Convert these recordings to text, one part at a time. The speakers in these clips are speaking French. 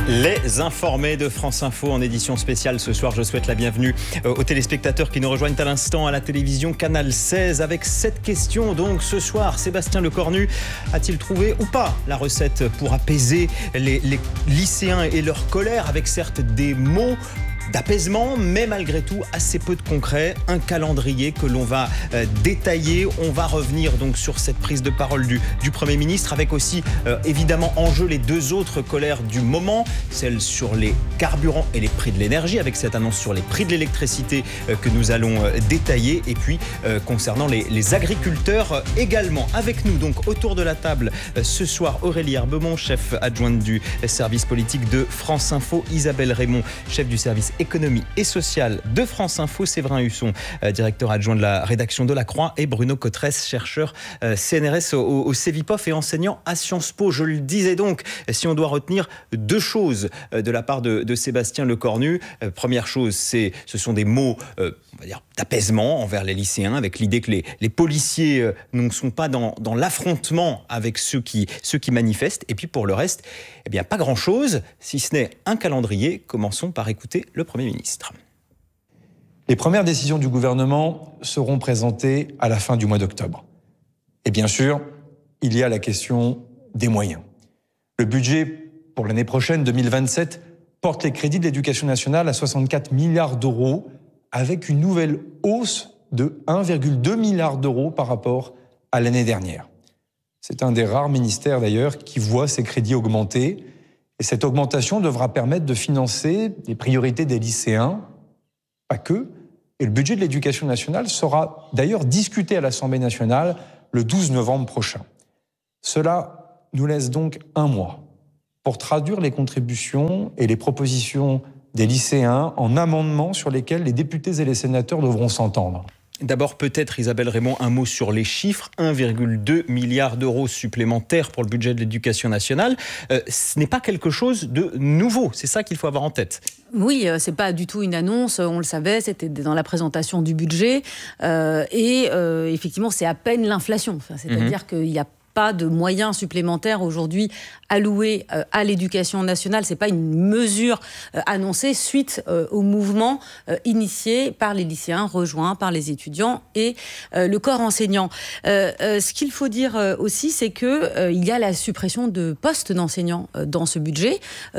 Les informés de France Info en édition spéciale ce soir. Je souhaite la bienvenue aux téléspectateurs qui nous rejoignent à l'instant à la télévision Canal 16 avec cette question. Donc ce soir, Sébastien Lecornu a-t-il trouvé ou pas la recette pour apaiser les lycéens et leur colère avec certes des mots d'apaisement, mais malgré tout assez peu de concret, un calendrier que l'on va détailler. On va revenir donc sur cette prise de parole du Premier ministre avec aussi évidemment en jeu les deux autres colères du moment, celle sur les carburants et les prix de l'énergie avec cette annonce sur les prix de l'électricité que nous allons détailler et puis concernant les agriculteurs également. Avec nous donc autour de la table ce soir Aurélie Herbemont, chef adjointe du service politique de France Info, Isabelle Raymond, chef du service économie et sociale de France Info, Séverin Husson, directeur adjoint de la rédaction de La Croix et Bruno Cotresse, chercheur CNRS au Cevipof et enseignant à Sciences Po. Je le disais donc, si on doit retenir deux choses de la part de Sébastien Lecornu, première chose, ce sont des mots on va dire d'apaisement envers les lycéens avec l'idée que les policiers ne sont pas dans l'affrontement avec ceux qui manifestent et puis pour le reste, eh bien pas grand-chose si ce n'est un calendrier. Commençons par écouter le Premier ministre. Les premières décisions du gouvernement seront présentées à la fin du mois d'octobre. Et bien sûr, il y a la question des moyens. Le budget pour l'année prochaine, 2027, porte les crédits de l'éducation nationale à 64 milliards d'euros, avec une nouvelle hausse de 1,2 milliard d'euros par rapport à l'année dernière. C'est un des rares ministères d'ailleurs qui voit ses crédits augmenter. Et cette augmentation devra permettre de financer les priorités des lycéens, pas que. Et le budget de l'éducation nationale sera d'ailleurs discuté à l'Assemblée nationale le 12 novembre prochain. Cela nous laisse donc un mois pour traduire les contributions et les propositions des lycéens en amendements sur lesquels les députés et les sénateurs devront s'entendre. D'abord, peut-être, Isabelle Raymond, un mot sur les chiffres. 1,2 milliard d'euros supplémentaires pour le budget de l'éducation nationale. Ce n'est pas quelque chose de nouveau. C'est ça qu'il faut avoir en tête. Oui, c'est pas du tout une annonce. On le savait, c'était dans la présentation du budget. Effectivement, c'est à peine l'inflation. C'est-à-dire qu'il y a pas de moyens supplémentaires aujourd'hui alloués à l'éducation nationale. C'est pas une mesure annoncée suite au mouvement initié par les lycéens, rejoint par les étudiants et le corps enseignant. Ce qu'il faut dire aussi, c'est que il y a la suppression de postes d'enseignants dans ce budget,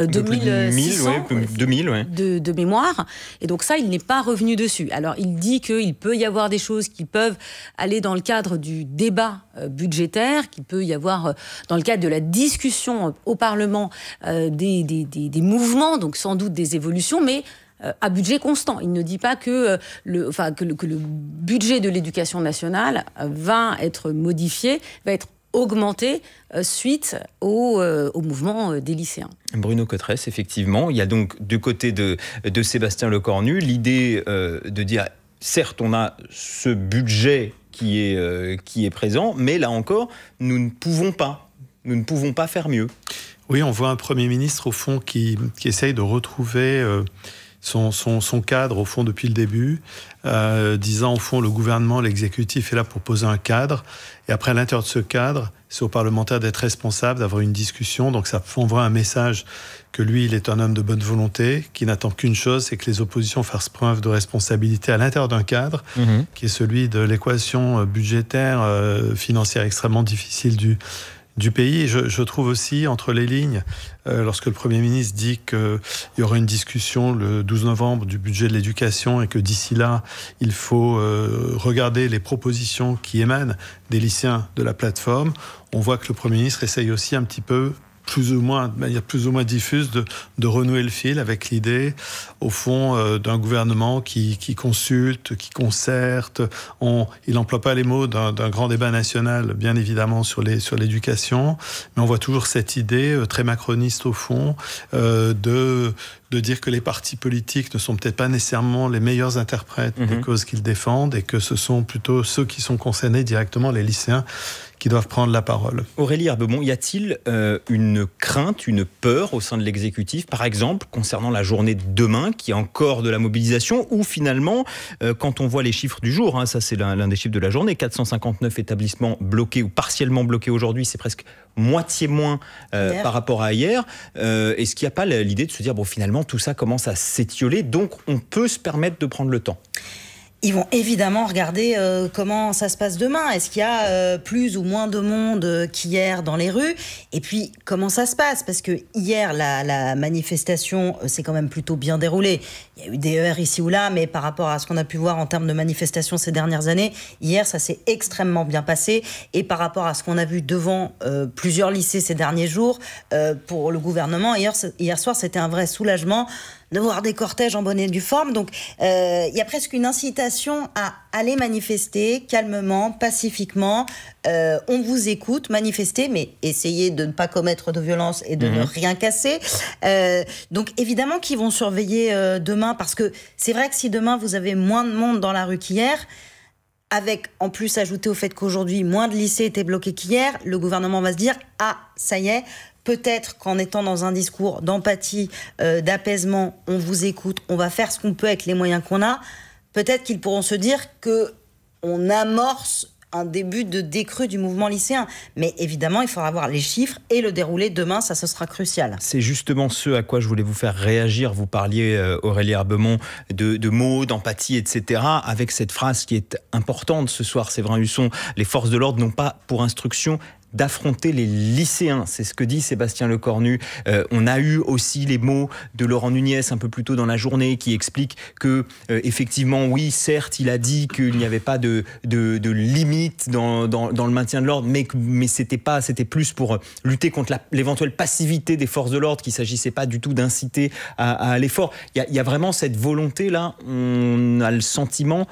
2600 de mémoire. Et donc ça, il n'est pas revenu dessus. Alors, il dit qu'il peut y avoir des choses qui peuvent aller dans le cadre du débat budgétaire, qu'il peut y avoir dans le cadre de la discussion au Parlement des mouvements, donc sans doute des évolutions, mais à budget constant. Il ne dit pas que le budget de l'éducation nationale va être modifié, va être augmenté suite au mouvement des lycéens. Bruno Cotresse, effectivement, il y a donc du côté de Sébastien Lecornu l'idée de dire, certes, on a ce budget qui est présent, mais là encore, nous ne pouvons pas faire mieux. Oui, on voit un Premier ministre, au fond, qui essaye de retrouver son cadre, au fond, depuis le début, disant, au fond, le gouvernement, l'exécutif est là pour poser un cadre, et après, à l'intérieur de ce cadre, c'est aux parlementaires d'être responsables, d'avoir une discussion, donc ça envoie un message que lui, il est un homme de bonne volonté, qui n'attend qu'une chose, c'est que les oppositions fassent preuve de responsabilité à l'intérieur d'un cadre, qui est celui de l'équation budgétaire, financière extrêmement difficile du pays. Et je trouve aussi, entre les lignes, lorsque le Premier ministre dit qu'il y aura une discussion le 12 novembre du budget de l'éducation et que d'ici là, il faut regarder les propositions qui émanent des lycéens de la plateforme, on voit que le Premier ministre essaye aussi un petit peu, de manière plus ou moins diffuse, de renouer le fil avec l'idée, au fond, d'un gouvernement qui consulte, qui concerte. Il n'emploie pas les mots d'un grand débat national, bien évidemment, sur l'éducation, mais on voit toujours cette idée très macroniste, au fond, de dire que les partis politiques ne sont peut-être pas nécessairement les meilleurs interprètes des causes qu'ils défendent et que ce sont plutôt ceux qui sont concernés directement, les lycéens, doivent prendre la parole. Aurélie Herbemont, y a-t-il une crainte, une peur au sein de l'exécutif, par exemple, concernant la journée de demain, qui est encore de la mobilisation, ou finalement, quand on voit les chiffres du jour, ça c'est l'un des chiffres de la journée, 459 établissements bloqués ou partiellement bloqués aujourd'hui, c'est presque moitié moins par rapport à hier. Est-ce qu'il n'y a pas l'idée de se dire, finalement, tout ça commence à s'étioler, donc on peut se permettre de prendre le temps? Ils vont évidemment regarder comment ça se passe demain. Est-ce qu'il y a plus ou moins de monde qu'hier dans les rues? Et puis, comment ça se passe? Parce que hier, la manifestation s'est quand même plutôt bien déroulée. Il y a eu des heurts ici ou là, mais par rapport à ce qu'on a pu voir en termes de manifestations ces dernières années, hier, ça s'est extrêmement bien passé. Et par rapport à ce qu'on a vu devant plusieurs lycées ces derniers jours, pour le gouvernement, hier soir, c'était un vrai soulagement de voir des cortèges en bonne et due forme. Donc, il y a presque une incitation à aller manifester calmement, pacifiquement. On vous écoute, manifester, mais essayez de ne pas commettre de violence et de ne rien casser. Donc, évidemment qu'ils vont surveiller demain, parce que c'est vrai que si demain, vous avez moins de monde dans la rue qu'hier, avec, en plus, ajouté au fait qu'aujourd'hui, moins de lycées étaient bloqués qu'hier, le gouvernement va se dire « Ah, ça y est », peut-être qu'en étant dans un discours d'empathie, d'apaisement, on vous écoute, on va faire ce qu'on peut avec les moyens qu'on a. Peut-être qu'ils pourront se dire qu'on amorce un début de décrue du mouvement lycéen. Mais évidemment, il faudra voir les chiffres et le déroulé demain, ça, ce sera crucial. C'est justement ce à quoi je voulais vous faire réagir. Vous parliez, Aurélie Herbemont, de mots, d'empathie, etc. Avec cette phrase qui est importante ce soir, Séverin Husson, les forces de l'ordre n'ont pas pour instruction d'affronter les lycéens, c'est ce que dit Sébastien Lecornu. On a eu aussi les mots de Laurent Nunez un peu plus tôt dans la journée qui explique que effectivement, oui, certes, il a dit qu'il n'y avait pas de limite dans le maintien de l'ordre, mais c'était plus pour lutter contre l'éventuelle passivité des forces de l'ordre, qu'il s'agissait pas du tout d'inciter à l'effort. Il y a vraiment cette volonté là. On a le sentiment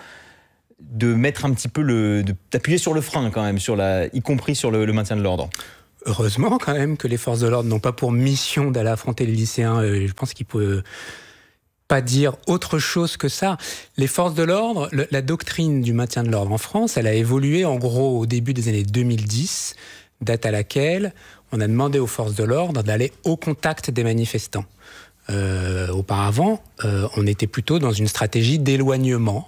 de mettre un petit peu d'appuyer sur le frein quand même, y compris sur le maintien de l'ordre. Heureusement quand même que les forces de l'ordre n'ont pas pour mission d'aller affronter les lycéens. Je pense qu'il ne peut pas dire autre chose que ça. Les forces de l'ordre, la doctrine du maintien de l'ordre en France, elle a évolué en gros au début des années 2010, date à laquelle on a demandé aux forces de l'ordre d'aller au contact des manifestants. Auparavant, on était plutôt dans une stratégie d'éloignement,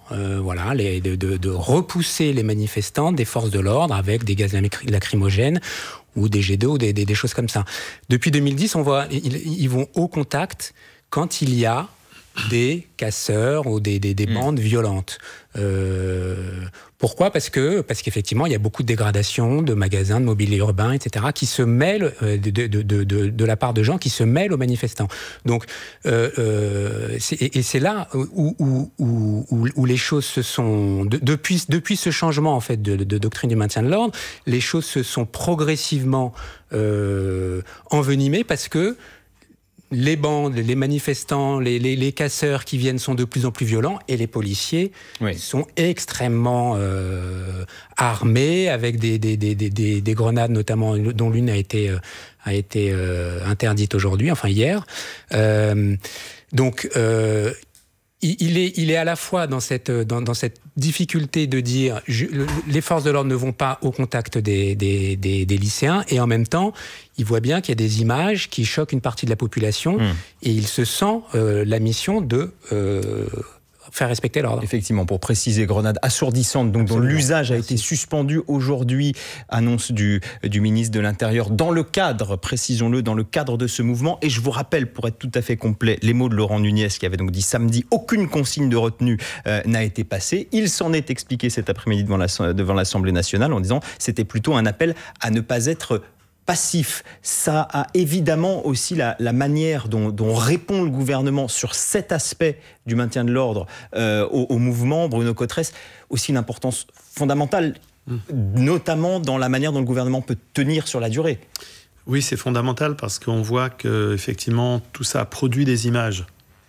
de repousser les manifestants des forces de l'ordre avec des gaz lacrymogènes ou des jets d'eau, des choses comme ça. Depuis 2010, on voit, ils vont au contact quand il y a des casseurs ou des bandes violentes. Pourquoi ? Parce qu'effectivement, il y a beaucoup de dégradations de magasins, de mobilier urbain, etc., qui se mêlent de la part de gens qui se mêlent aux manifestants. Donc, c'est là où les choses se sont... Depuis ce changement en fait de doctrine du maintien de l'ordre, les choses se sont progressivement envenimées parce que les bandes, les manifestants, les casseurs qui viennent sont de plus en plus violents et les policiers sont extrêmement armés avec des grenades notamment, dont l'une a été interdite aujourd'hui, enfin hier. Donc il est à la fois dans cette difficulté de dire les forces de l'ordre ne vont pas au contact des lycéens, et en même temps il voit bien qu'il y a des images qui choquent une partie de la population et il se sent la mission de faire respecter l'ordre. Effectivement, pour préciser, grenade assourdissante, donc dont l'usage a été suspendu aujourd'hui, annonce du ministre de l'Intérieur, dans le cadre, précisons-le, dans le cadre de ce mouvement. Et je vous rappelle, pour être tout à fait complet, les mots de Laurent Nunez, qui avait donc dit samedi, aucune consigne de retenue n'a été passée. Il s'en est expliqué cet après-midi devant l'Assemblée nationale en disant c'était plutôt un appel à ne pas être passif. Ça a évidemment aussi la manière dont répond le gouvernement sur cet aspect du maintien de l'ordre au mouvement. Bruno Cotresse, aussi une importance fondamentale, notamment dans la manière dont le gouvernement peut tenir sur la durée. Oui, c'est fondamental parce qu'on voit qu'effectivement tout ça produit des images.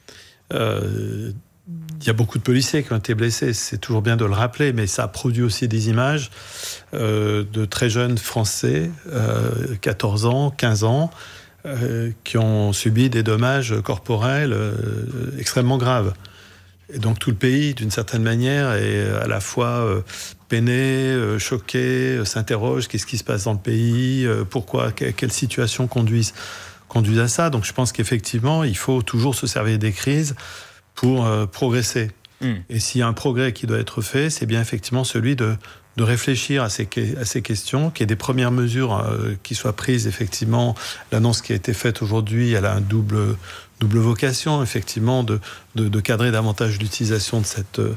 Il y a beaucoup de policiers qui ont été blessés, c'est toujours bien de le rappeler, mais ça a produit aussi des images de très jeunes Français, 14 ans, 15 ans, qui ont subi des dommages corporels extrêmement graves. Et donc tout le pays, d'une certaine manière, est à la fois peiné, choqué, s'interroge, qu'est-ce qui se passe dans le pays, pourquoi, quelles situations conduisent à ça. Donc je pense qu'effectivement, il faut toujours se servir des crises pour progresser. Et s'il y a un progrès qui doit être fait, c'est bien effectivement celui de réfléchir à ces questions, qu'il y ait des premières mesures qui soient prises. Effectivement, l'annonce qui a été faite aujourd'hui, elle a un double vocation, effectivement, de cadrer davantage l'utilisation de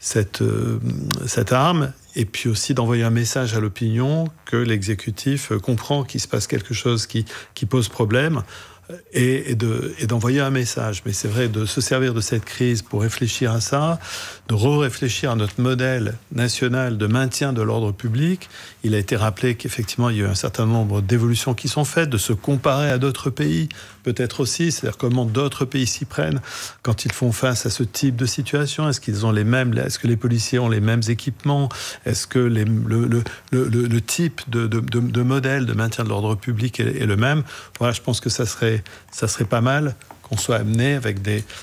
cette arme, et puis aussi d'envoyer un message à l'opinion que l'exécutif comprend qu'il se passe quelque chose qui pose problème, et d'envoyer un message. Mais c'est vrai, de se servir de cette crise pour réfléchir à ça, de réfléchir à notre modèle national de maintien de l'ordre public. Il a été rappelé qu'effectivement, il y a eu un certain nombre d'évolutions qui sont faites, de se comparer à d'autres pays, peut-être aussi, c'est-à-dire comment d'autres pays s'y prennent quand ils font face à ce type de situation. Est-ce que les policiers ont les mêmes équipements? Est-ce que le type de modèle de maintien de l'ordre public est le même? Voilà, je pense que ça serait pas mal qu'on soit amené avec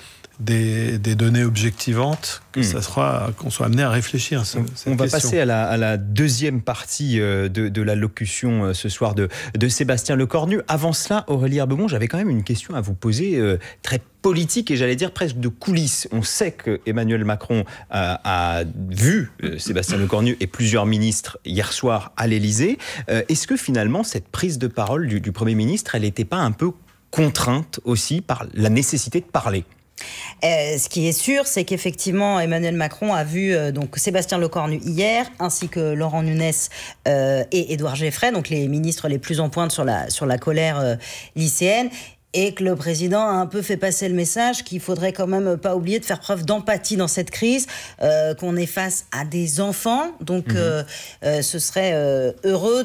des données objectivantes, qu'on soit amené à réfléchir à cette question. On va passer à la deuxième partie de l'allocution ce soir de Sébastien Lecornu. Avant cela, Aurélie Herbemont, j'avais quand même une question à vous poser, très politique et j'allais dire presque de coulisses. On sait qu'Emmanuel Macron a vu Sébastien Lecornu et plusieurs ministres hier soir à l'Élysée. Est-ce que finalement, cette prise de parole du Premier ministre, elle n'était pas un peu contrainte aussi par la nécessité de parler? Ce qui est sûr, c'est qu'effectivement, Emmanuel Macron a vu donc Sébastien Lecornu hier, ainsi que Laurent Nunez et Édouard Geffray, donc les ministres les plus en pointe sur la colère lycéenne. Et que le président a un peu fait passer le message qu'il faudrait quand même pas oublier de faire preuve d'empathie dans cette crise, qu'on est face à des enfants, donc ce serait heureux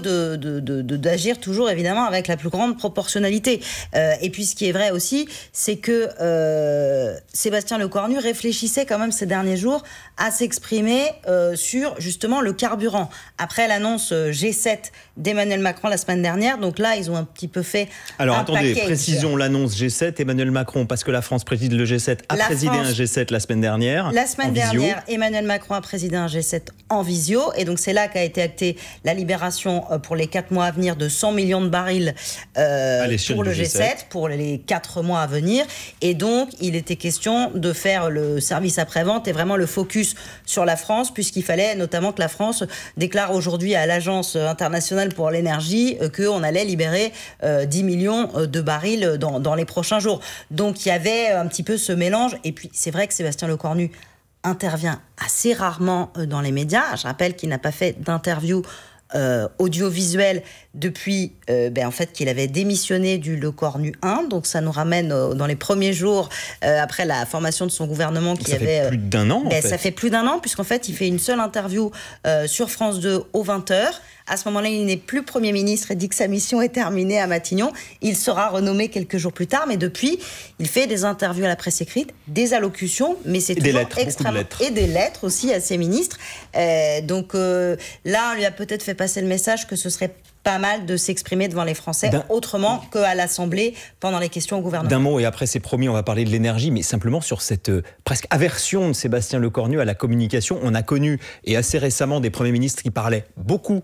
d'agir toujours évidemment avec la plus grande proportionnalité. Et puis ce qui est vrai aussi, c'est que Sébastien Lecornu réfléchissait quand même ces derniers jours à s'exprimer sur justement le carburant. Après l'annonce G7 d'Emmanuel Macron la semaine dernière, donc là ils ont un petit peu fait attendez, précisons l'annonce G7, Emmanuel Macron, parce que la France préside le G7, a présidé un G7 la semaine dernière. La semaine dernière, Emmanuel Macron a présidé un G7 en visio, et donc c'est là qu'a été actée la libération pour les 4 mois à venir de 100 millions de barils pour le G7, pour les 4 mois à venir. Et donc, il était question de faire le service après-vente et vraiment le focus sur la France, puisqu'il fallait notamment que la France déclare aujourd'hui à l'Agence internationale pour l'énergie qu'on allait libérer 10 millions de barils dans les prochains jours. Donc, il y avait un petit peu ce mélange. Et puis, c'est vrai que Sébastien Lecornu intervient assez rarement dans les médias. Je rappelle qu'il n'a pas fait d'interview audiovisuel depuis en fait qu'il avait démissionné du Lecornu 1, donc ça nous ramène dans les premiers jours après la formation de son gouvernement qui avait plus d'un an. Ça fait plus d'un an, puisqu'en fait il fait une seule interview sur France 2 aux 20h. À ce moment-là, il n'est plus Premier ministre et dit que sa mission est terminée à Matignon. Il sera renommé quelques jours plus tard, mais depuis, il fait des interviews à la presse écrite, des allocutions, mais c'est toujours extrêmement... Et des lettres aussi à ses ministres. Donc là, on lui a peut-être fait passer le message que ce serait pas mal de s'exprimer devant les Français autrement qu'à l'Assemblée pendant les questions au gouvernement. D'un mot, et après c'est promis, on va parler de l'énergie, mais simplement sur cette presque aversion de Sébastien Lecornu à la communication. On a connu, et assez récemment, des premiers ministres qui parlaient beaucoup.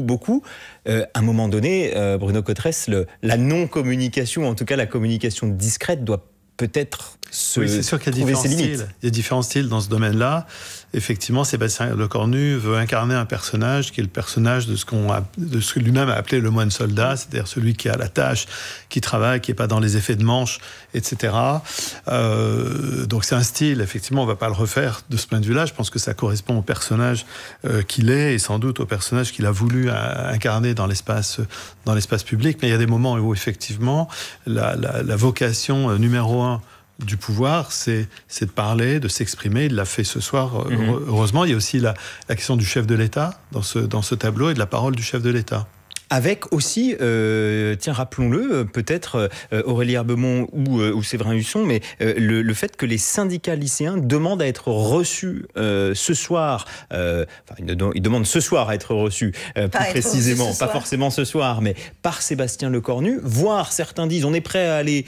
À un moment donné, Bruno Cotresse, la non-communication, en tout cas la communication discrète, doit peut-être c'est sûr qu'il y a différents styles. Il y a différents styles dans ce domaine-là. Effectivement, Sébastien Lecornu veut incarner un personnage qui est le personnage de ce que lui-même a appelé le moine soldat, c'est-à-dire celui qui a la tâche, qui travaille, qui n'est pas dans les effets de manche, etc. Donc c'est un style, effectivement, on ne va pas le refaire de ce point de vue-là. Je pense que ça correspond au personnage qu'il est et sans doute au personnage qu'il a voulu incarner dans l'espace public. Mais il y a des moments où, effectivement, la vocation numéro 1 du pouvoir, c'est de parler, de s'exprimer. Il l'a fait ce soir, heureusement. Il y a aussi la question du chef de l'État dans ce tableau et de la parole du chef de l'État. Avec aussi, rappelons-le, peut-être Aurélie Herbemont ou Séverin Husson, mais le fait que les syndicats lycéens demandent à être reçus ce soir. Ils demandent ce soir à être reçus, plus précisément, pas forcément ce soir, mais par Sébastien Lecornu. Voire certains disent on est prêt à aller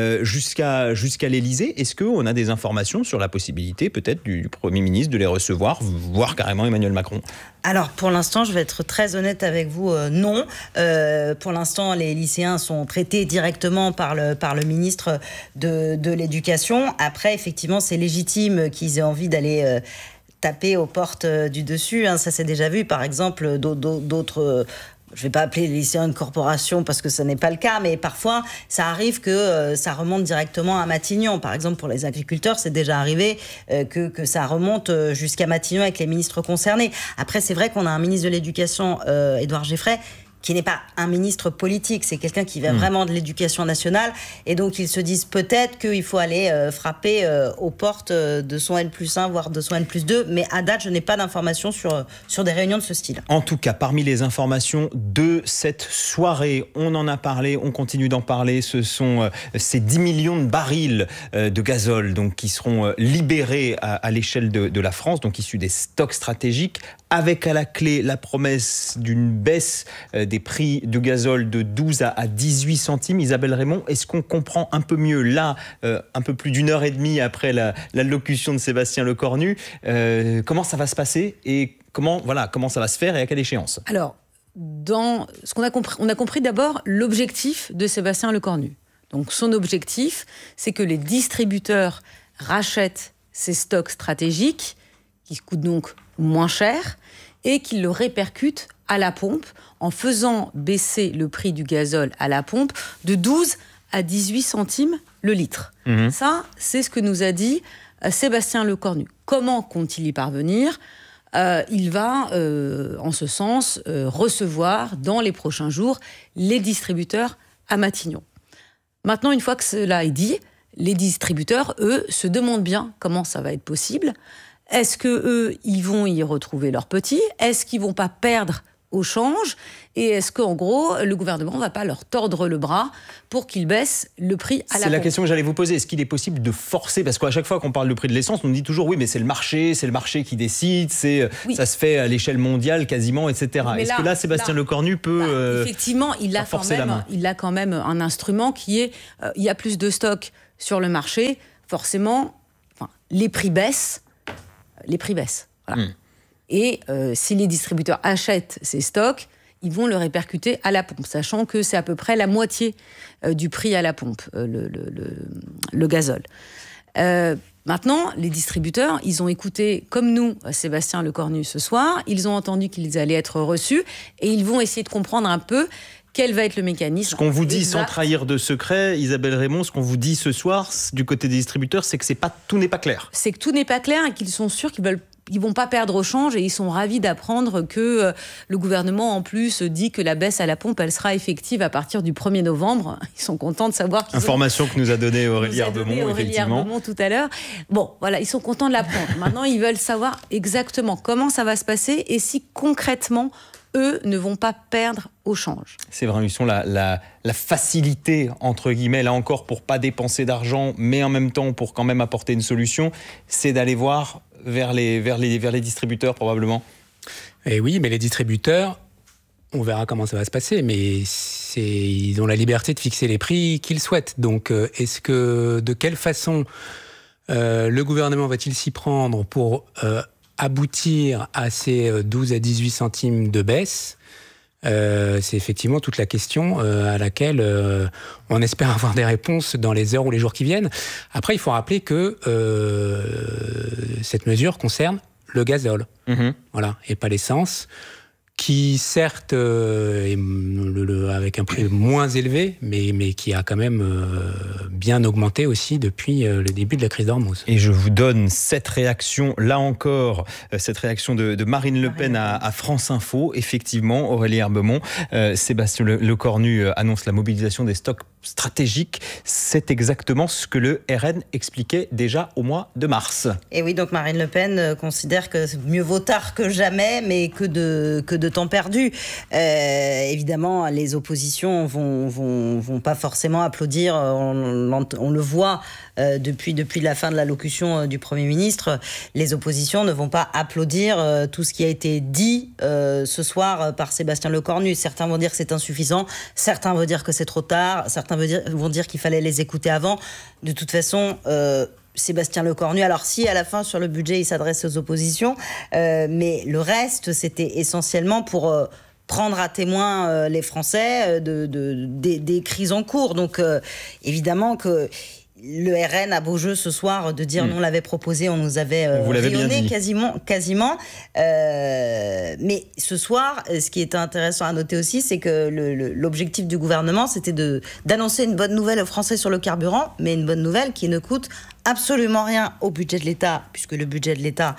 jusqu'à l'Élysée. Est-ce qu'on a des informations sur la possibilité peut-être du Premier ministre de les recevoir, voire carrément Emmanuel Macron? Alors, pour l'instant, je vais être très honnête avec vous, non. Pour l'instant, les lycéens sont traités directement par le ministre de l'Éducation. Après, effectivement, c'est légitime qu'ils aient envie d'aller taper aux portes du dessus. Ça s'est déjà vu, par exemple, d'autres... Je ne vais pas appeler les lycéens une corporation parce que ce n'est pas le cas, mais parfois, ça arrive que ça remonte directement à Matignon. Par exemple, pour les agriculteurs, c'est déjà arrivé que ça remonte jusqu'à Matignon avec les ministres concernés. Après, c'est vrai qu'on a un ministre de l'Éducation, Édouard Geffray, qui n'est pas un ministre politique, c'est quelqu'un qui vient vraiment de l'éducation nationale, et donc ils se disent peut-être qu'il faut aller frapper aux portes de son N+1, voire de son N+2, mais à date, je n'ai pas d'informations sur des réunions de ce style. En tout cas, parmi les informations de cette soirée, on en a parlé, on continue d'en parler, ce sont ces 10 millions de barils de gazole donc, qui seront libérés à l'échelle de la France, donc issus des stocks stratégiques, avec à la clé la promesse d'une baisse des prix du gazole de 12 à 18 centimes. Isabelle Raymond, est-ce qu'on comprend un peu mieux là, un peu plus d'1 heure et demie après l'allocution de Sébastien Lecornu, comment ça va se passer et comment ça va se faire et à quelle échéance? Alors, dans ce qu'on a compris, on a compris d'abord l'objectif de Sébastien Lecornu. Donc son objectif, c'est que les distributeurs rachètent ces stocks stratégiques, qui coûtent donc moins cher, et qu'ils le répercutent à la pompe en faisant baisser le prix du gazole à la pompe de 12 à 18 centimes le litre. Ça, c'est ce que nous a dit Sébastien Lecornu. Comment compte-t-il y parvenir ? Il va, en ce sens, recevoir dans les prochains jours les distributeurs à Matignon. Maintenant, une fois que cela est dit, les distributeurs, eux, se demandent bien comment ça va être possible. Est-ce qu'eux, ils vont y retrouver leurs petits ? Est-ce qu'ils ne vont pas perdre au change ? Et est-ce qu'en gros, le gouvernement ne va pas leur tordre le bras pour qu'ils baissent le prix à la pompe ? C'est la question que j'allais vous poser. Est-ce qu'il est possible de forcer ? Parce qu'à chaque fois qu'on parle du prix de l'essence, on dit toujours oui, mais c'est le marché qui décide, oui. Ça se fait à l'échelle mondiale quasiment, etc. Est-ce que là, Sébastien Lecornu peut effectivement, il a quand même un instrument qui est, il y a plus de stocks sur le marché, forcément, les prix baissent. Voilà. Et si les distributeurs achètent ces stocks, ils vont le répercuter à la pompe, sachant que c'est à peu près la moitié du prix à la pompe, le gazole. Maintenant, les distributeurs, ils ont écouté, comme nous, Sébastien Lecornu ce soir, ils ont entendu qu'ils allaient être reçus, et ils vont essayer de comprendre un peu quel va être le mécanisme. Ce qu'on vous dit sans trahir de secret, Isabelle Raymond, ce qu'on vous dit ce soir du côté des distributeurs, c'est que tout n'est pas clair. C'est que tout n'est pas clair et qu'ils sont sûrs qu'ils ne vont pas perdre au change, et ils sont ravis d'apprendre que le gouvernement, en plus, dit que la baisse à la pompe, elle sera effective à partir du 1er novembre. Ils sont contents de savoir Information que nous a donnée Aurélie Herbemont, effectivement. Herbemont tout à l'heure. Bon, voilà, ils sont contents de l'apprendre. Maintenant, ils veulent savoir exactement comment ça va se passer et si concrètement, eux ne vont pas perdre au change. Séverin Husson, la facilité, entre guillemets, là encore, pour pas dépenser d'argent, mais en même temps pour quand même apporter une solution, c'est d'aller voir vers les distributeurs, probablement. Et oui, mais les distributeurs, on verra comment ça va se passer, mais ils ont la liberté de fixer les prix qu'ils souhaitent. Donc, de quelle façon le gouvernement va-t-il s'y prendre pour aboutir à ces 12 à 18 centimes de baisse ? C'est effectivement toute la question à laquelle on espère avoir des réponses dans les heures ou les jours qui viennent. Après, il faut rappeler que cette mesure concerne le gazole, voilà, et pas l'essence, qui certes est avec un prix moins élevé, mais qui a quand même bien augmenté aussi depuis le début de la crise d'Ormuz. Et je vous donne cette réaction, là encore, cette réaction de Marine Le Pen à France Info. Effectivement, Aurélie Herbemont, Sébastien Lecornu annonce la mobilisation des stocks stratégiques. C'est exactement ce que le RN expliquait déjà au mois de mars. Et oui, donc Marine Le Pen considère que mieux vaut tard que jamais, mais que de de temps perdu. Évidemment, les oppositions vont pas forcément applaudir. On le voit depuis la fin de l'allocution du Premier ministre. Les oppositions ne vont pas applaudir tout ce qui a été dit ce soir par Sébastien Lecornu. Certains vont dire que c'est insuffisant, certains vont dire que c'est trop tard, certains vont dire qu'il fallait les écouter avant. De toute façon, Sébastien Lecornu, alors si à la fin sur le budget il s'adresse aux oppositions, mais le reste c'était essentiellement pour prendre à témoin les Français des crises en cours. Donc évidemment que le RN a beau jeu ce soir de dire nous on l'avait proposé, on nous avait rayonné quasiment. Mais ce soir, ce qui est intéressant à noter aussi, c'est que l'objectif du gouvernement, c'était d'annoncer une bonne nouvelle aux Français sur le carburant, mais une bonne nouvelle qui ne coûte absolument rien au budget de l'État, puisque le budget de l'État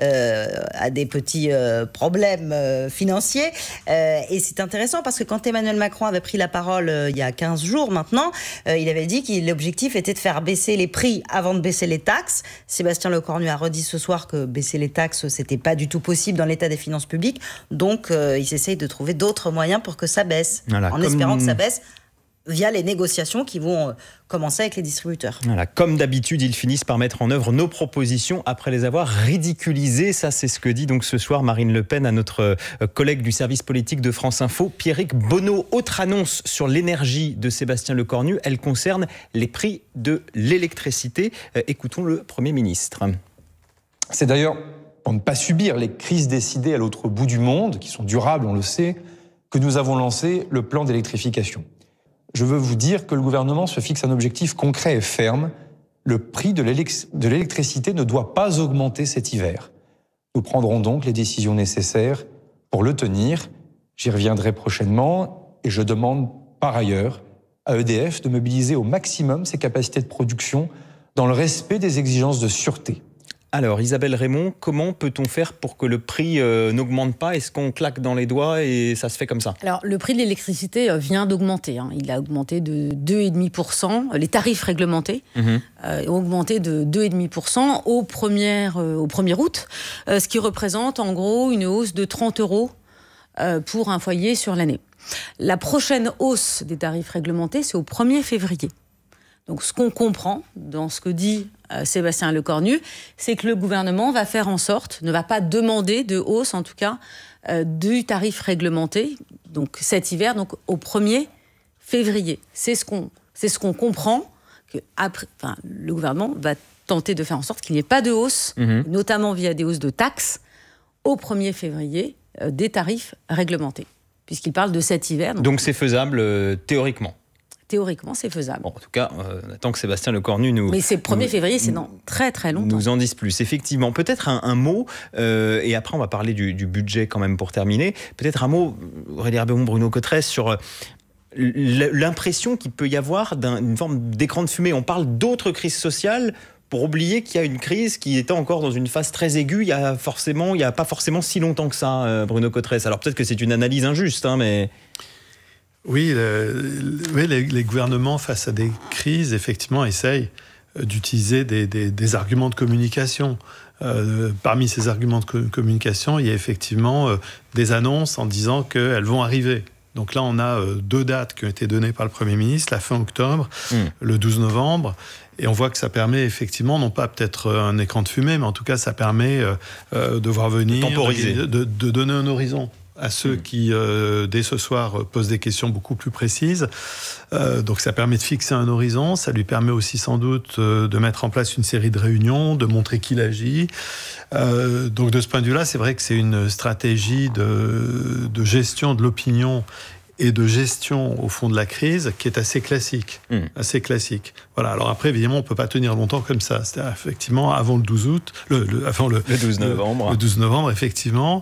a des petits problèmes financiers. Et c'est intéressant parce que quand Emmanuel Macron avait pris la parole il y a 15 jours maintenant, il avait dit que l'objectif était de faire baisser les prix avant de baisser les taxes. Sébastien Lecornu a redit ce soir que baisser les taxes, c'était pas du tout possible dans l'état des finances publiques. Donc, ils essayent de trouver d'autres moyens pour que ça baisse, espérant que ça baisse via les négociations qui vont commencer avec les distributeurs. Voilà, comme d'habitude, ils finissent par mettre en œuvre nos propositions après les avoir ridiculisées. Ça, c'est ce que dit donc ce soir Marine Le Pen à notre collègue du service politique de France Info, Pierrick Bonneau. Autre annonce sur l'énergie de Sébastien Lecornu, elle concerne les prix de l'électricité. Écoutons le Premier ministre. C'est d'ailleurs pour ne pas subir les crises décidées à l'autre bout du monde, qui sont durables, on le sait, que nous avons lancé le plan d'électrification. Je veux vous dire que le gouvernement se fixe un objectif concret et ferme. Le prix de l'électricité ne doit pas augmenter cet hiver. Nous prendrons donc les décisions nécessaires pour le tenir. J'y reviendrai prochainement et je demande par ailleurs à EDF de mobiliser au maximum ses capacités de production dans le respect des exigences de sûreté. Alors Isabelle Raymond, comment peut-on faire pour que le prix n'augmente pas ? Est-ce qu'on claque dans les doigts et ça se fait comme ça ? Alors le prix de l'électricité vient d'augmenter. Il a augmenté de 2,5%. Les tarifs réglementés ont augmenté de 2,5% au 1er août, ce qui représente en gros une hausse de 30 € pour un foyer sur l'année. La prochaine hausse des tarifs réglementés, c'est au 1er février. Donc ce qu'on comprend dans ce que dit Sébastien Lecornu, c'est que le gouvernement va faire en sorte, ne va pas demander de hausse en tout cas, du tarif réglementé, donc cet hiver, donc au 1er février. C'est ce qu'on comprend, que le gouvernement va tenter de faire en sorte qu'il n'y ait pas de hausse, notamment via des hausses de taxes, au 1er février, des tarifs réglementés, puisqu'il parle de cet hiver. Donc c'est faisable théoriquement ? Théoriquement, c'est faisable. Bon, en tout cas, on attend que Sébastien Lecornu nous... Mais c'est le 1er février, c'est dans très très longtemps. Nous en dise plus. Effectivement, peut-être un mot, et après on va parler du budget quand même pour terminer. Peut-être un mot, Aurélie Herbemont, Bruno Cotresse, sur l'impression qu'il peut y avoir d'une forme d'écran de fumée. On parle d'autres crises sociales pour oublier qu'il y a une crise qui était encore dans une phase très aiguë il y a pas forcément si longtemps que ça, Bruno Cotresse. Alors peut-être que c'est une analyse injuste, mais... Oui, les gouvernements, face à des crises, effectivement, essayent d'utiliser des arguments de communication. Parmi ces arguments de communication, il y a effectivement des annonces en disant qu'elles vont arriver. Donc là, on a 2 dates qui ont été données par le Premier ministre, la fin octobre, le 12 novembre. Et on voit que ça permet effectivement, non pas peut-être un écran de fumée, mais en tout cas, ça permet de voir venir, temporiser, de donner un horizon à ceux qui, dès ce soir, posent des questions beaucoup plus précises. Donc ça permet de fixer un horizon, ça lui permet aussi sans doute de mettre en place une série de réunions, de montrer qu'il agit. Donc de ce point de vue-là, c'est vrai que c'est une stratégie de gestion de l'opinion et de gestion, au fond, de la crise, qui est assez classique. Assez classique. Voilà. Alors après, évidemment, on ne peut pas tenir longtemps comme ça. C'est-à-dire, effectivement, avant le 12 août, avant le 12 novembre. Le 12 novembre, effectivement,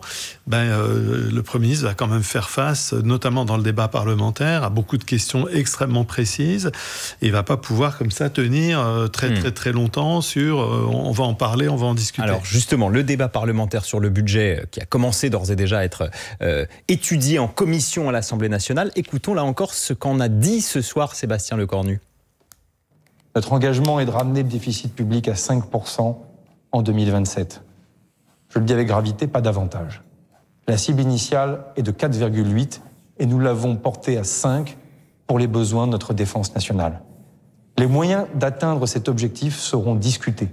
le Premier ministre va quand même faire face, notamment dans le débat parlementaire, à beaucoup de questions extrêmement précises. Et il ne va pas pouvoir, comme ça, tenir très longtemps sur on va en parler, on va en discuter. Alors, justement, le débat parlementaire sur le budget, qui a commencé d'ores et déjà à être étudié en commission à l'Assemblée nationale. Écoutons là encore ce qu'en a dit ce soir Sébastien Lecornu. Notre engagement est de ramener le déficit public à 5% en 2027. Je le dis avec gravité, pas davantage. La cible initiale est de 4,8 et nous l'avons portée à 5 pour les besoins de notre défense nationale. Les moyens d'atteindre cet objectif seront discutés.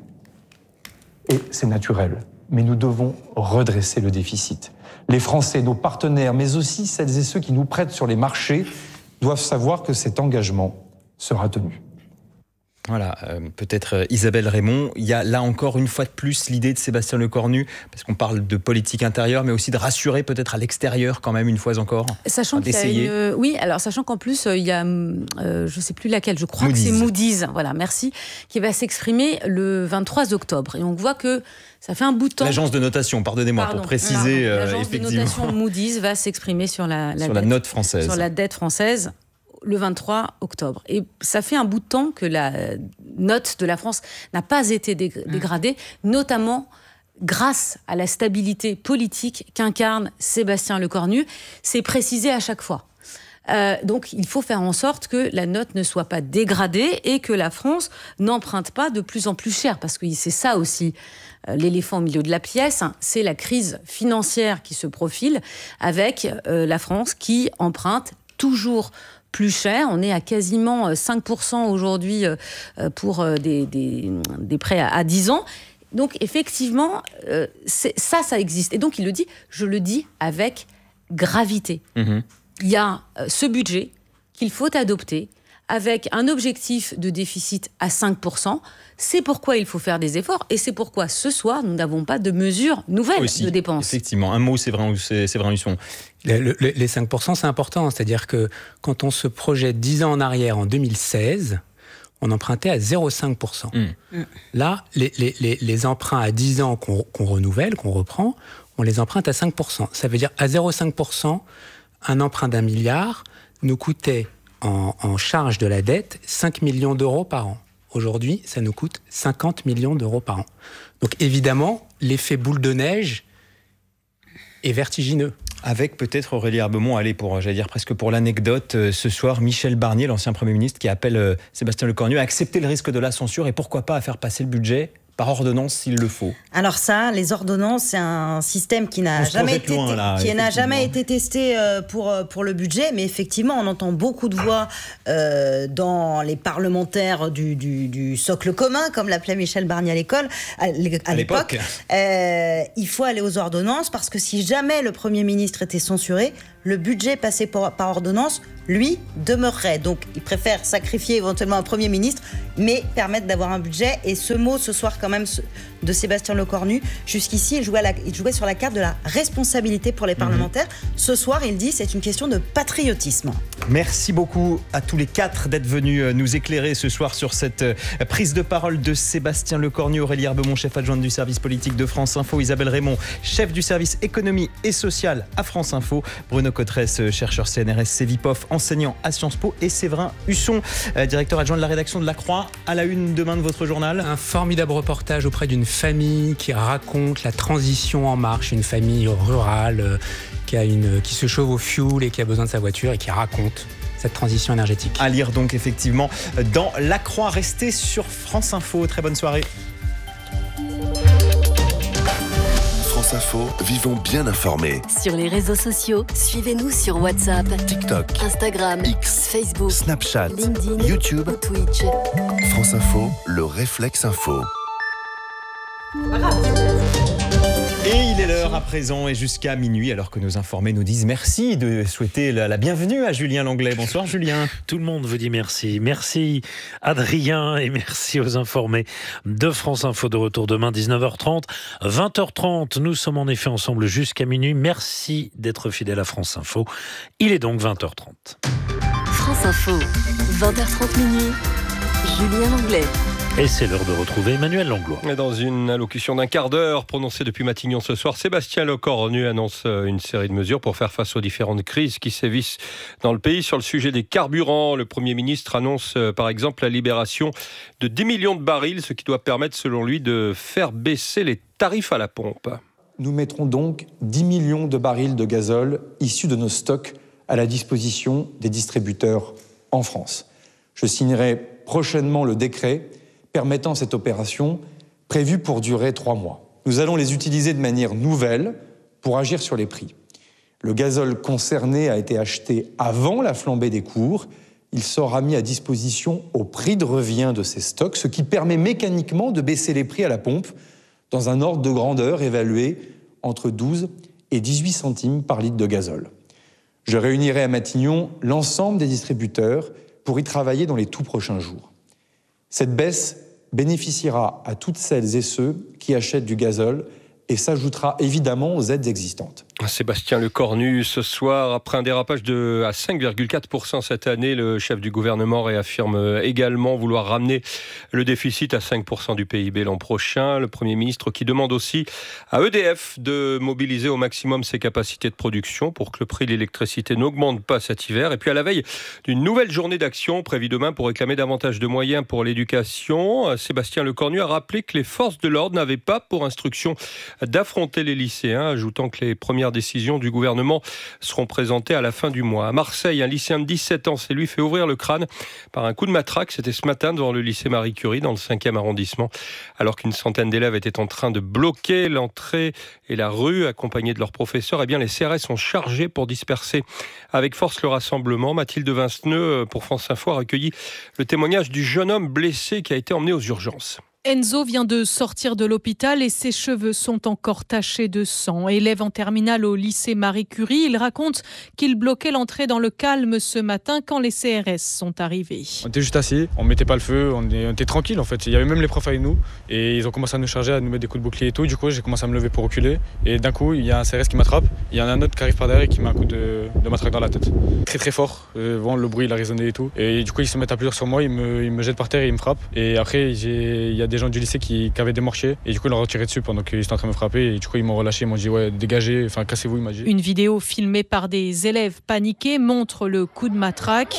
Et c'est naturel, mais nous devons redresser le déficit. Les Français, nos partenaires, mais aussi celles et ceux qui nous prêtent sur les marchés, doivent savoir que cet engagement sera tenu. Voilà, peut-être Isabelle Raymond, il y a là encore une fois de plus l'idée de Sébastien Lecornu, parce qu'on parle de politique intérieure, mais aussi de rassurer peut-être à l'extérieur quand même une fois encore. Sachant qu'il y a oui, alors sachant qu'en plus il y a, je ne sais plus laquelle, je crois Moody's. Que c'est Moody's, voilà, merci, qui va s'exprimer le 23 octobre. Et on voit que ça fait un bout de temps. L'agence de notation, pardonnez-moi, pour préciser, l'agence effectivement. de notation Moody's va s'exprimer sur la note française. Sur la dette française. Le 23 octobre. Et ça fait un bout de temps que la note de la France n'a pas été dégradée, notamment grâce à la stabilité politique qu'incarne Sébastien Lecornu. C'est précisé à chaque fois. Donc il faut faire en sorte que la note ne soit pas dégradée et que la France n'emprunte pas de plus en plus cher. Parce que c'est ça aussi, l'éléphant au milieu de la pièce, c'est la crise financière qui se profile avec la France qui emprunte toujours plus cher. On est à quasiment 5% aujourd'hui pour des prêts à 10 ans. Donc, effectivement, ça existe. Et donc, il le dit, je le dis avec gravité. Mmh. Il y a ce budget qu'il faut adopter avec un objectif de déficit à 5%. C'est pourquoi il faut faire des efforts et c'est pourquoi ce soir, nous n'avons pas de mesures nouvelles de dépenses. Effectivement, un mot, c'est vrai, Husson. Les 5%, c'est important. C'est-à-dire que quand on se projette 10 ans en arrière, en 2016, on empruntait à 0,5%. Là, les emprunts à 10 ans qu'on renouvelle, qu'on reprend, on les emprunte à 5%. Ça veut dire à 0,5%, un emprunt d'1 milliard nous coûtait en charge de la dette 5 millions d'euros par an. Aujourd'hui, ça nous coûte 50 millions d'euros par an. Donc évidemment, l'effet boule de neige est vertigineux. Avec peut-être Aurélie Herbemont, presque pour l'anecdote, ce soir, Michel Barnier, l'ancien Premier ministre, qui appelle Sébastien Lecornu à accepter le risque de la censure et pourquoi pas à faire passer le budget par ordonnance s'il le faut. Alors ça, les ordonnances, c'est un système qui n'a jamais été testé pour le budget, mais effectivement, on entend beaucoup de voix dans les parlementaires du socle commun, comme l'appelait Michel Barnier à l'époque. Il faut aller aux ordonnances parce que si jamais le Premier ministre était censuré, le budget passé par ordonnance, lui, demeurerait. Donc, il préfère sacrifier éventuellement un Premier ministre, mais permettre d'avoir un budget. Et ce mot, ce soir, quand même, de Sébastien Lecornu, jusqu'ici, il jouait sur la carte de la responsabilité pour les parlementaires. Ce soir, il dit c'est une question de patriotisme. Merci beaucoup à tous les 4 d'être venus nous éclairer ce soir sur cette prise de parole de Sébastien Lecornu, Aurélie Herbemont, chef adjointe du service politique de France Info, Isabelle Raymond, chef du service économie et social à France Info, Bruno Cotresse, chercheur CNRS Cevipof, enseignant à Sciences Po, et Séverin Husson, directeur adjoint de la rédaction de La Croix, à la une demain de votre journal. Un formidable reportage auprès d'une famille qui raconte la transition en marche, une famille rurale qui se chauffe au fioul et qui a besoin de sa voiture et qui raconte cette transition énergétique. À lire donc effectivement dans La Croix. Restez sur France Info. Très bonne soirée. France Info, vivons bien informés. Sur les réseaux sociaux, suivez-nous sur WhatsApp, TikTok, Instagram, X, Facebook, Snapchat, LinkedIn, YouTube, ou Twitch. France Info, le réflexe info. Et il est l'heure à présent et jusqu'à minuit, alors que nos informés nous disent merci, de souhaiter la bienvenue à Julien Langlais. Bonsoir Julien. Tout le monde vous dit merci. Merci Adrien et merci aux informés de France Info, de retour demain 19h30, 20h30. Nous sommes en effet ensemble jusqu'à minuit. Merci d'être fidèle à France Info. Il est donc 20h30. France Info, 20h30 minuit, Julien Langlais. Et c'est l'heure de retrouver Emmanuel Langlois. Dans une allocution d'un quart d'heure prononcée depuis Matignon ce soir, Sébastien Lecornu annonce une série de mesures pour faire face aux différentes crises qui sévissent dans le pays. Sur le sujet des carburants, le Premier ministre annonce par exemple la libération de 10 millions de barils, ce qui doit permettre selon lui de faire baisser les tarifs à la pompe. Nous mettrons donc 10 millions de barils de gazole issus de nos stocks à la disposition des distributeurs en France. Je signerai prochainement le décret permettant cette opération, prévue pour durer 3 mois. Nous allons les utiliser de manière nouvelle pour agir sur les prix. Le gazole concerné a été acheté avant la flambée des cours. Il sera mis à disposition au prix de revient de ces stocks, ce qui permet mécaniquement de baisser les prix à la pompe dans un ordre de grandeur évalué entre 12 et 18 centimes par litre de gazole. Je réunirai à Matignon l'ensemble des distributeurs pour y travailler dans les tout prochains jours. Cette baisse bénéficiera à toutes celles et ceux qui achètent du gazole et s'ajoutera évidemment aux aides existantes. Sébastien Lecornu, ce soir, après un dérapage à 5,4% cette année, le chef du gouvernement réaffirme également vouloir ramener le déficit à 5% du PIB l'an prochain. Le Premier ministre qui demande aussi à EDF de mobiliser au maximum ses capacités de production pour que le prix de l'électricité n'augmente pas cet hiver. Et puis à la veille d'une nouvelle journée d'action prévue demain pour réclamer davantage de moyens pour l'éducation, Sébastien Lecornu a rappelé que les forces de l'ordre n'avaient pas pour instruction d'affronter les lycéens, ajoutant que les premières décisions du gouvernement seront présentées à la fin du mois. À Marseille, un lycéen de 17 ans s'est lui fait ouvrir le crâne par un coup de matraque. C'était ce matin devant le lycée Marie Curie dans le 5e arrondissement, alors qu'une centaine d'élèves étaient en train de bloquer l'entrée et la rue, accompagnés de leurs professeurs. Eh bien, les CRS sont chargés pour disperser avec force le rassemblement. Mathilde Vinceneux, pour France Info, a recueilli le témoignage du jeune homme blessé qui a été emmené aux urgences. Enzo vient de sortir de l'hôpital et ses cheveux sont encore tachés de sang. Élève en terminale au lycée Marie Curie, il raconte qu'il bloquait l'entrée dans le calme ce matin quand les CRS sont arrivés. On était juste assis, on mettait pas le feu, on était tranquille en fait. Il y avait même les profs avec nous et ils ont commencé à nous charger, à nous mettre des coups de bouclier et tout. Du coup, j'ai commencé à me lever pour reculer et d'un coup, il y a un CRS qui m'attrape. Il y en a un autre qui arrive par derrière et qui met un coup de matraque dans la tête. Très très fort, le bruit il a résonné et tout. Et du coup, ils se mettent à plusieurs sur moi, ils me jettent par terre et ils me frappent. Et après, il y a des gens du lycée qui avaient démarché et du coup ils leur ont tiré dessus pendant qu'ils étaient en train de me frapper et du coup ils m'ont relâché, ils m'ont dit ouais dégagez, enfin cassez-vous, il m'a dit. Une vidéo filmée par des élèves paniqués montre le coup de matraque.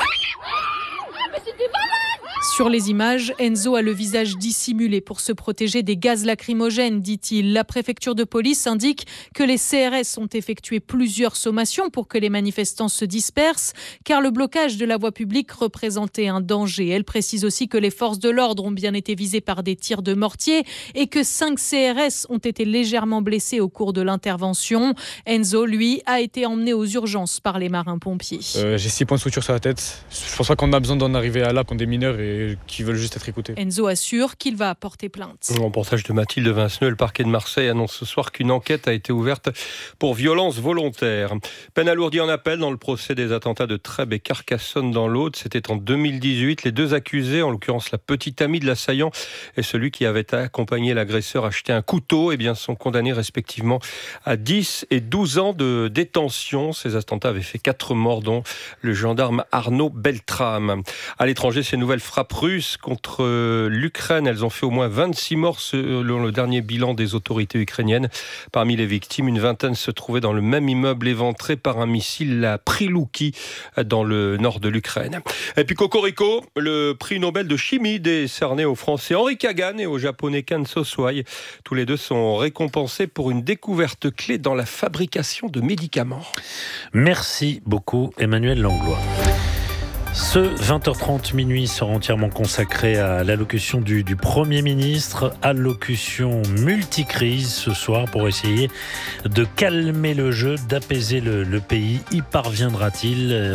Sur les images, Enzo a le visage dissimulé pour se protéger des gaz lacrymogènes, dit-il. La préfecture de police indique que les CRS ont effectué plusieurs sommations pour que les manifestants se dispersent, car le blocage de la voie publique représentait un danger. Elle précise aussi que les forces de l'ordre ont bien été visées par des tirs de mortier et que 5 CRS ont été légèrement blessés au cours de l'intervention. Enzo, lui, a été emmené aux urgences par les marins-pompiers. J'ai 6 points de suture sur la tête. Je pense pas qu'on a besoin d'en arriver à là, qu'on des mineurs et qui veulent juste être écoutés. Enzo assure qu'il va porter plainte. Un reportage de Mathilde Vinceneux. Le parquet de Marseille annonce ce soir qu'une enquête a été ouverte pour violence volontaire. Peine alourdie en appel dans le procès des attentats de Trèbes et Carcassonne dans l'Aude. C'était en 2018. Les deux accusés, en l'occurrence la petite amie de l'assaillant et celui qui avait accompagné l'agresseur à acheter un couteau, sont condamnés respectivement à 10 et 12 ans de détention. Ces attentats avaient fait 4 morts, dont le gendarme Arnaud Beltrame. À l'étranger, ces nouvelles frappes russes contre l'Ukraine, elles ont fait au moins 26 morts selon le dernier bilan des autorités ukrainiennes. Parmi les victimes, une vingtaine se trouvaient dans le même immeuble éventré par un missile à Prilouki dans le nord de l'Ukraine. Et puis cocorico, le prix Nobel de chimie décerné au Français Henri Kagan et au Japonais Kenzo Swai. Tous les deux sont récompensés pour une découverte clé dans la fabrication de médicaments. Merci beaucoup Emmanuel Langlois. Ce 20h30 minuit sera entièrement consacré à l'allocution du Premier ministre, allocution multicrise ce soir pour essayer de calmer le jeu, d'apaiser le pays. Y parviendra-t-il ?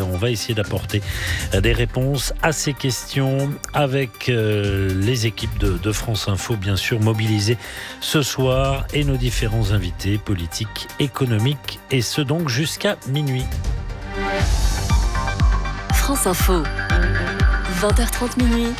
On va essayer d'apporter des réponses à ces questions avec les équipes de France Info, bien sûr, mobilisées ce soir et nos différents invités politiques, économiques et ce donc jusqu'à minuit. France Info, 20h30 minuit,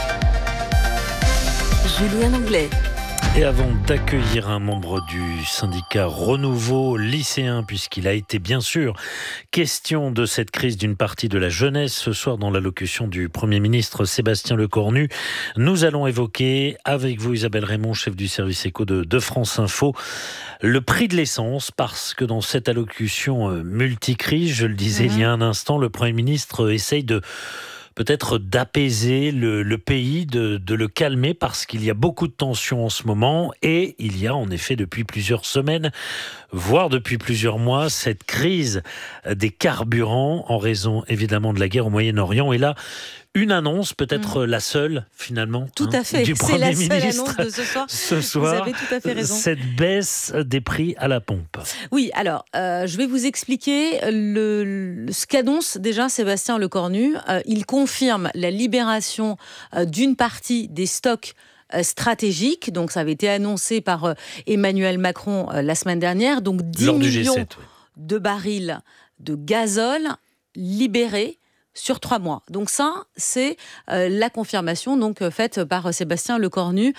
Julien Longley. Et avant d'accueillir un membre du syndicat Renouveau lycéen, puisqu'il a été bien sûr question de cette crise d'une partie de la jeunesse ce soir dans l'allocution du Premier ministre Sébastien Lecornu, nous allons évoquer avec vous Isabelle Raymond, chef du service éco de France Info, le prix de l'essence, parce que dans cette allocution multicrise, je le disais il y a un instant, le Premier ministre essaye peut-être d'apaiser le pays, de le calmer, parce qu'il y a beaucoup de tensions en ce moment et il y a en effet depuis plusieurs semaines, voire depuis plusieurs mois, cette crise des carburants en raison évidemment de la guerre au Moyen-Orient. Et là, Une annonce, peut-être la seule finalement. Tout à fait, du c'est la Premier seule ministre annonce de ce soir. Ce soir, vous avez tout à fait raison. Cette baisse des prix à la pompe. Oui, alors je vais vous expliquer ce qu'annonce déjà Sébastien Lecornu. Il confirme la libération d'une partie des stocks stratégiques. Donc ça avait été annoncé par Emmanuel Macron la semaine dernière. Donc 10 Lors du millions G7, de barils de gazole libérés sur 3 mois. Donc ça, c'est la confirmation faite par Sébastien Lecornu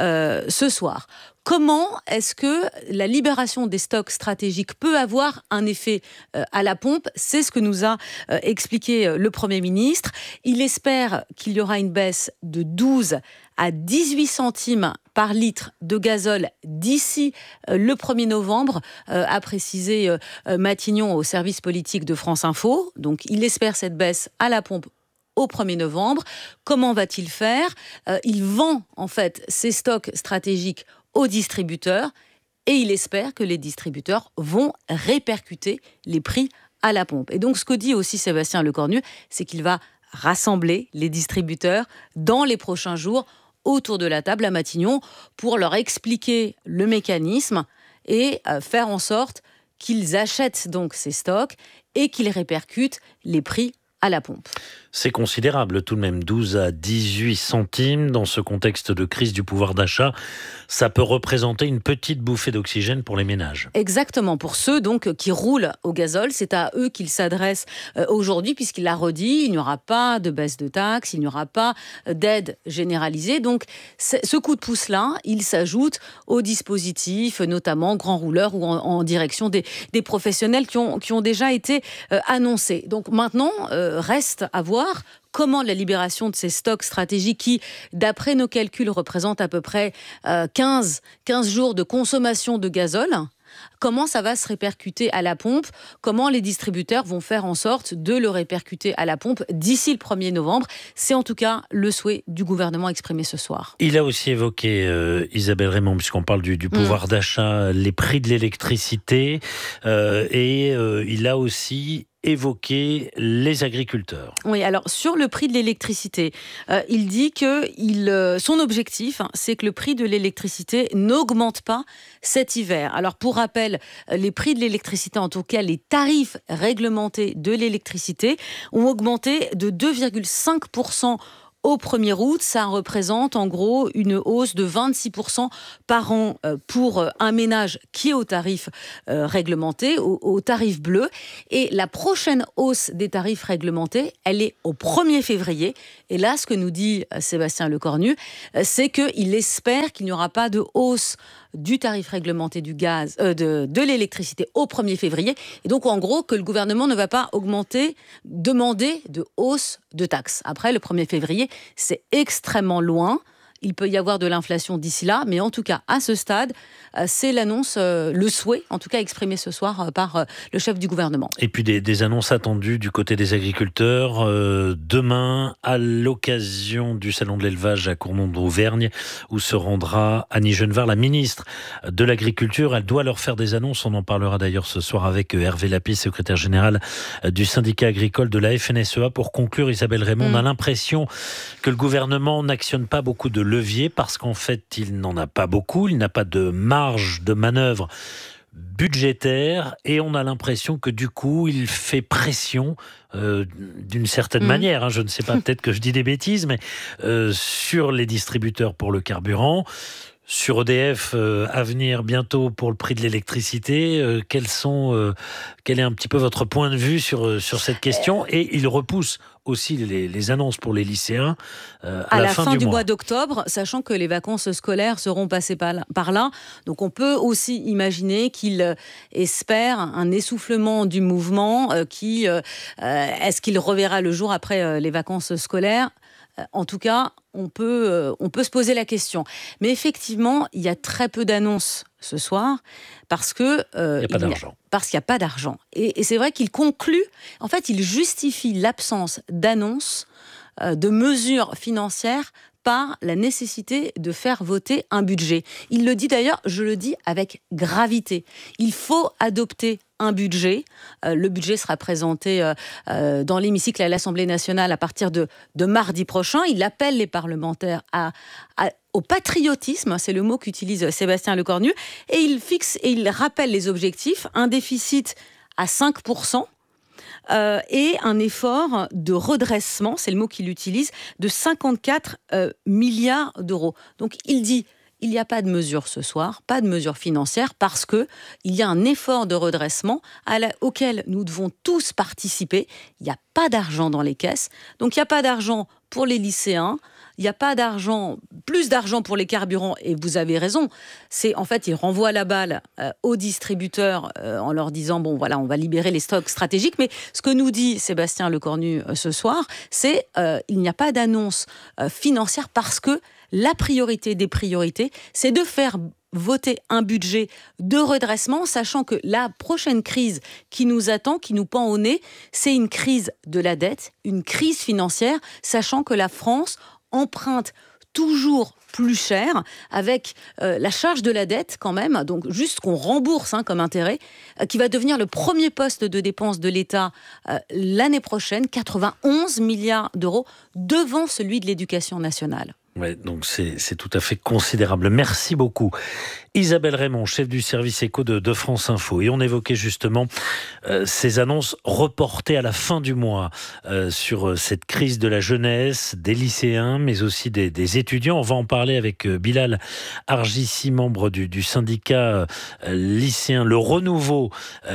ce soir. Comment est-ce que la libération des stocks stratégiques peut avoir un effet à la pompe ? C'est ce que nous a expliqué le Premier ministre. Il espère qu'il y aura une baisse de 12 à 18 centimes par litre de gazole d'ici le 1er novembre, a précisé Matignon au service politique de France Info. Donc il espère cette baisse à la pompe au 1er novembre. Comment va-t-il faire ? Il vend en fait ses stocks stratégiques aux distributeurs et il espère que les distributeurs vont répercuter les prix à la pompe. Et donc ce que dit aussi Sébastien Lecornu, c'est qu'il va rassembler les distributeurs dans les prochains jours autour de la table à Matignon pour leur expliquer le mécanisme et faire en sorte qu'ils achètent donc ces stocks et qu'ils répercutent les prix à la pompe. C'est considérable tout de même, 12 à 18 centimes dans ce contexte de crise du pouvoir d'achat. Ça peut représenter une petite bouffée d'oxygène pour les ménages. Exactement, pour ceux donc qui roulent au gazole, c'est à eux qu'il s'adresse aujourd'hui puisqu'il l'a redit, il n'y aura pas de baisse de taxes, il n'y aura pas d'aide généralisée. Donc ce coup de pouce-là, il s'ajoute aux dispositifs, notamment grands rouleurs ou en direction des professionnels qui ont déjà été annoncés. Donc maintenant, reste à voir comment la libération de ces stocks stratégiques qui, d'après nos calculs, représentent à peu près 15 jours de consommation de gazole, comment ça va se répercuter à la pompe, comment les distributeurs vont faire en sorte de le répercuter à la pompe d'ici le 1er novembre. C'est en tout cas le souhait du gouvernement exprimé ce soir. Il a aussi évoqué, Isabelle Raymond, puisqu'on parle du pouvoir d'achat, les prix de l'électricité, et il a aussi évoquer les agriculteurs. Oui, alors sur le prix de l'électricité, il dit que son objectif, c'est que le prix de l'électricité n'augmente pas cet hiver. Alors pour rappel, les prix de l'électricité, en tout cas les tarifs réglementés de l'électricité, ont augmenté de 2,5% au 1er août. Ça représente en gros une hausse de 26% par an pour un ménage qui est au tarif réglementé, au tarif bleu. Et la prochaine hausse des tarifs réglementés, elle est au 1er février. Et là, ce que nous dit Sébastien Lecornu, c'est qu'il espère qu'il n'y aura pas de hausse du tarif réglementé du gaz, de l'électricité au 1er février. Et donc, en gros, que le gouvernement ne va pas demander de hausse de taxes. Après, le 1er février, c'est extrêmement loin. Il peut y avoir de l'inflation d'ici là, mais en tout cas, à ce stade, c'est l'annonce, le souhait, en tout cas exprimé ce soir par le chef du gouvernement. Et puis des annonces attendues du côté des agriculteurs. Demain, à l'occasion du Salon de l'élevage à Cournon d'Auvergne, où se rendra Annie Genevard, la ministre de l'Agriculture. Elle doit leur faire des annonces. On en parlera d'ailleurs ce soir avec Hervé Lapie, secrétaire général du syndicat agricole de la FNSEA. Pour conclure, Isabelle Raymond, on a l'impression que le gouvernement n'actionne pas beaucoup de levier parce qu'en fait, il n'en a pas beaucoup, il n'a pas de marge de manœuvre budgétaire et on a l'impression que du coup, il fait pression d'une certaine manière, je ne sais pas, peut-être que je dis des bêtises, mais sur les distributeurs pour le carburant, sur EDF à venir bientôt pour le prix de l'électricité. Quel est un petit peu votre point de vue sur cette question ? Et il repousse aussi les annonces pour les lycéens à la fin du mois d'octobre, sachant que les vacances scolaires seront passées par là. Donc on peut aussi imaginer qu'il espère un essoufflement du mouvement. Est-ce qu'il reverra le jour après les vacances scolaires ? En tout cas, on peut se poser la question. Mais effectivement, il y a très peu d'annonces ce soir parce que il n'y a pas d'argent. Parce qu'il n'y a pas d'argent. Et c'est vrai qu'il conclut, en fait, il justifie l'absence d'annonces, de mesures financières par la nécessité de faire voter un budget. Il le dit d'ailleurs, je le dis avec gravité. Il faut adopter un budget. Le budget sera présenté dans l'hémicycle à l'Assemblée nationale à partir de mardi prochain. Il appelle les parlementaires au patriotisme, c'est le mot qu'utilise Sébastien Lecornu, et il rappelle les objectifs, un déficit à 5%, et un effort de redressement, c'est le mot qu'il utilise, de 54 milliards d'euros. Donc il dit, il n'y a pas de mesure ce soir, pas de mesure financière, parce qu'il y a un effort de redressement auquel nous devons tous participer. Il n'y a pas d'argent dans les caisses, donc il n'y a pas d'argent pour les lycéens, il n'y a pas d'argent, plus d'argent pour les carburants, et vous avez raison. En fait, ils renvoient la balle aux distributeurs en leur disant, bon voilà, on va libérer les stocks stratégiques. Mais ce que nous dit Sébastien Lecornu ce soir, c'est il n'y a pas d'annonce financière parce que la priorité des priorités, c'est de faire voter un budget de redressement, sachant que la prochaine crise qui nous attend, qui nous pend au nez, c'est une crise de la dette, une crise financière, sachant que la France emprunte toujours plus cher, avec la charge de la dette quand même, donc juste qu'on rembourse comme intérêt, qui va devenir le premier poste de dépense de l'État l'année prochaine, 91 milliards d'euros, devant celui de l'éducation nationale. Ouais, donc c'est tout à fait considérable. Merci beaucoup. Isabelle Raymond, chef du service éco de France Info. Et on évoquait justement ces annonces reportées à la fin du mois sur cette crise de la jeunesse, des lycéens, mais aussi des étudiants. On va en parler avec Bilal Argissi, membre du syndicat lycéen, le renouveau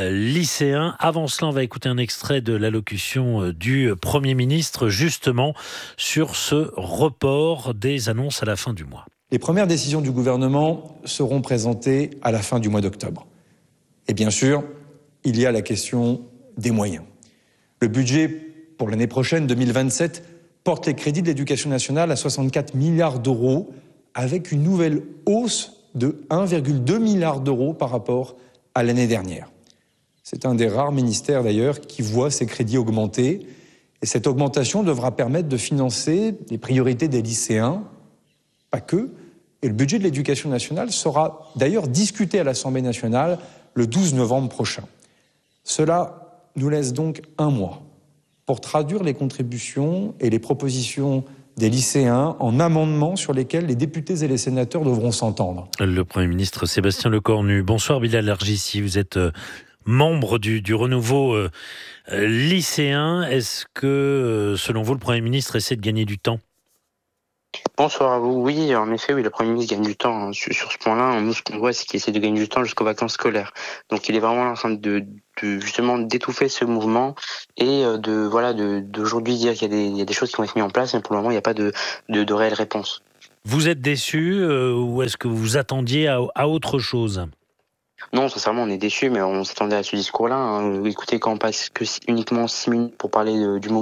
lycéen. Avant cela, on va écouter un extrait de l'allocution du Premier ministre, justement, sur ce report des annonces à la fin du mois. Les premières décisions du gouvernement seront présentées à la fin du mois d'octobre. Et bien sûr, il y a la question des moyens. Le budget pour l'année prochaine, 2027, porte les crédits de l'éducation nationale à 64 milliards d'euros, avec une nouvelle hausse de 1,2 milliard d'euros par rapport à l'année dernière. C'est un des rares ministères d'ailleurs qui voit ses crédits augmenter. Et cette augmentation devra permettre de financer les priorités des lycéens, pas que. Et le budget de l'éducation nationale sera d'ailleurs discuté à l'Assemblée nationale le 12 novembre prochain. Cela nous laisse donc un mois pour traduire les contributions et les propositions des lycéens en amendements sur lesquels les députés et les sénateurs devront s'entendre. Le Premier ministre Sébastien Lecornu. Bonsoir Bilal Argissi, vous êtes membre du renouveau lycéen. Est-ce que, selon vous, le Premier ministre essaie de gagner du temps ? Bonsoir à vous. Oui, en effet, le Premier ministre gagne du temps sur ce point-là. Nous, ce qu'on voit, c'est qu'il essaie de gagner du temps jusqu'aux vacances scolaires. Donc, il est vraiment en train de justement d'étouffer ce mouvement et d'aujourd'hui dire qu'il y a des choses qui vont être mises en place, mais pour le moment, il n'y a pas de réelle réponse. Vous êtes déçu ou est-ce que vous vous attendiez à autre chose ? Non, sincèrement, on est déçus, mais on s'attendait à ce discours-là. Écoutez, quand on passe uniquement 6 minutes pour parler du mouvement